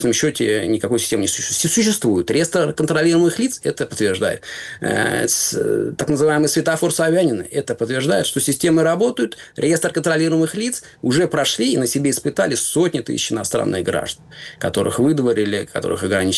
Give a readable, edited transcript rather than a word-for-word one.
счете никакой системы не существует. Реестр контролируемых лиц это подтверждает. Так называемый светофор Собянина это подтверждает, что системы работают. Реестр контролируемых лиц уже прошли и на себе испытали сотни тысяч иностранных граждан, которых выдворили, которых ограничили